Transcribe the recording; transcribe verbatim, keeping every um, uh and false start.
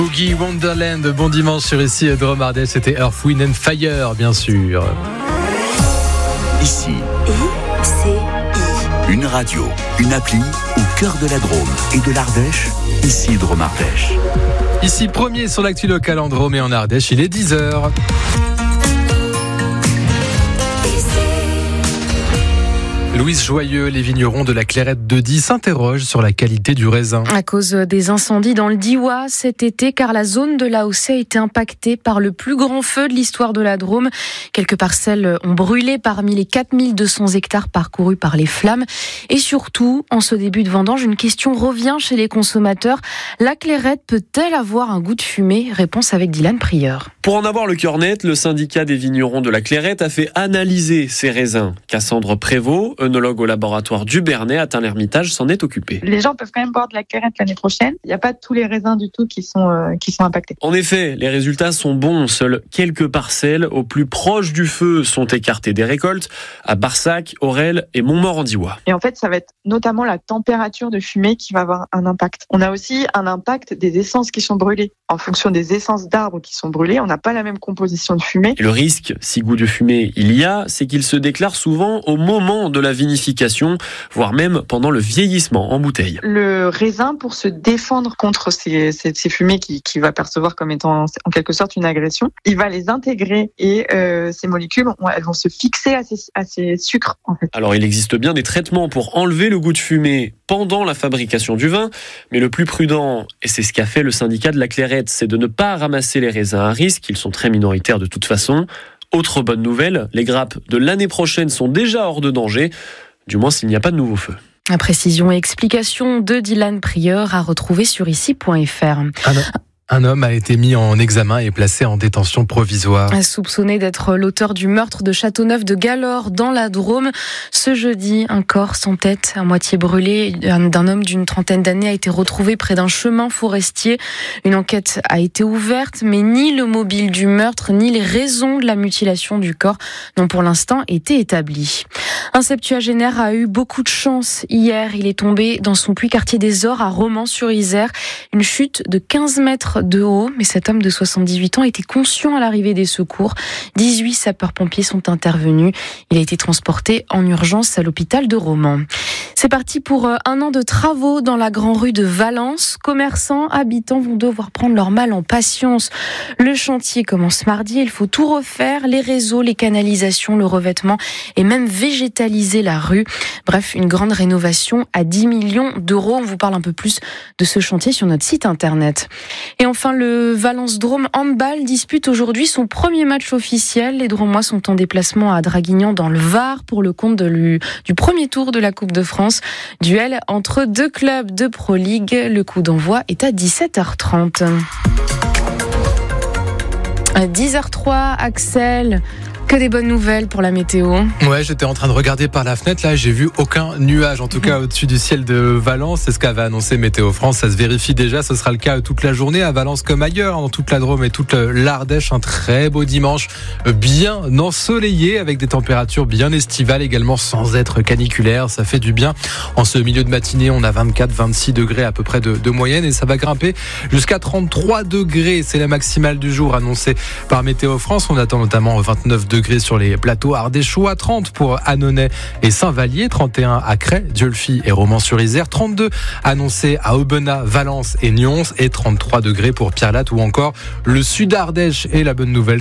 Boogie Wonderland, bon dimanche sur ici Drôme Ardèche, c'était Earth, Wind and Fire bien sûr. Ici, I C I. une radio, une appli au cœur de la Drôme et de l'Ardèche, ici Drôme Ardèche. Ici premier sur l'actu locale en Drôme et en Ardèche, il est dix heures. Louise Joyeux, les vignerons de la Clairette de Die s'interrogent sur la qualité du raisin. À cause des incendies dans le Diois cet été, car la zone de l'A O C a été impactée par le plus grand feu de l'histoire de la Drôme. Quelques parcelles ont brûlé parmi les quatre mille deux cents hectares parcourus par les flammes. Et surtout, en ce début de vendange, une question revient chez les consommateurs. La Clairette peut-elle avoir un goût de fumée ? Réponse avec Dylan Prieur. Pour en avoir le cœur net, le syndicat des vignerons de la Clairette a fait analyser ces raisins. Cassandre Prévost, œnologue au laboratoire du Bernay à Tain-l'Hermitage, s'en est occupé. Les gens peuvent quand même boire de la Clairette l'année prochaine. Il n'y a pas tous les raisins du tout qui sont, euh, qui sont impactés. En effet, les résultats sont bons. Seules quelques parcelles au plus proche du feu sont écartées des récoltes, à Barsac, Aurel et Montmort-en-Diois. Et en fait, ça va être notamment la température de fumée qui va avoir un impact. On a aussi un impact des essences qui sont brûlées. En fonction des essences d'arbres qui sont brûlées, on n'a pas la même composition de fumée. Et le risque, si goût de fumée il y a, c'est qu'il se déclare souvent au moment de la vinification, voire même pendant le vieillissement en bouteille. Le raisin, pour se défendre contre ces, ces, ces fumées qu'il qui va percevoir comme étant en quelque sorte une agression, il va les intégrer et euh, ces molécules, elles vont se fixer à ces, à ces sucres. En fait. Alors il existe bien des traitements pour enlever le goût de fumée pendant la fabrication du vin, mais le plus prudent, et c'est ce qu'a fait le syndicat de la Clairette, c'est de ne pas ramasser les raisins à risque, ils sont très minoritaires de toute façon. Autre bonne nouvelle, les grappes de l'année prochaine sont déjà hors de danger, du moins s'il n'y a pas de nouveau feu. La précision et explication de Dylan Prieur à retrouver sur ici point f r. Ah non. Un homme a été mis en examen et placé en détention provisoire. Soupçonné d'être l'auteur du meurtre de Châteauneuf de Galore dans la Drôme. Ce jeudi, un corps sans tête, à moitié brûlé, d'un homme d'une trentaine d'années a été retrouvé près d'un chemin forestier. Une enquête a été ouverte, mais ni le mobile du meurtre, ni les raisons de la mutilation du corps n'ont pour l'instant été établies. Un septuagénaire a eu beaucoup de chance hier. Il est tombé dans son puits quartier des Ors à Romans-sur-Isère. Une chute de quinze mètres de haut, mais cet homme de soixante-dix-huit ans était conscient à l'arrivée des secours. dix-huit sapeurs-pompiers sont intervenus. Il a été transporté en urgence à l'hôpital de Romans. C'est parti pour un an de travaux dans la grande rue de Valence. Commerçants, habitants vont devoir prendre leur mal en patience. Le chantier commence mardi. Il faut tout refaire, les réseaux, les canalisations, le revêtement et même végétaliser la rue. Bref, une grande rénovation à dix millions d'euros. On vous parle un peu plus de ce chantier sur notre site internet. Et enfin, le Valence Drôme Handball dispute aujourd'hui son premier match officiel. Les Drômois sont en déplacement à Draguignan dans le Var pour le compte de l'U, du premier tour de la Coupe de France. Duel entre deux clubs de Pro League. Le coup d'envoi est à dix-sept heures trente. À dix heures trois, Axel. Que des bonnes nouvelles pour la météo. Ouais, j'étais en train de regarder par la fenêtre, là, j'ai vu aucun nuage, en tout cas au-dessus du ciel de Valence. C'est ce qu'avait annoncé Météo France, ça se vérifie déjà, ce sera le cas toute la journée à Valence comme ailleurs, dans toute la Drôme et toute l'Ardèche. Un très beau dimanche, bien ensoleillé, avec des températures bien estivales également, sans être caniculaires. Ça fait du bien. En ce milieu de matinée, on a vingt-quatre à vingt-six degrés à peu près de, de moyenne, et ça va grimper jusqu'à trente-trois degrés. C'est la maximale du jour annoncée par Météo France. On attend notamment vingt-neuf degrés sur les plateaux ardéchois, trente pour Annonay et Saint-Vallier, trente et un à Crest, Dieulefit et Romans-sur-Isère, trente-deux annoncés à Aubenas, Valence et Nyons, et trente-trois degrés pour Pierrelatte ou encore le sud Ardèche. Et la bonne nouvelle,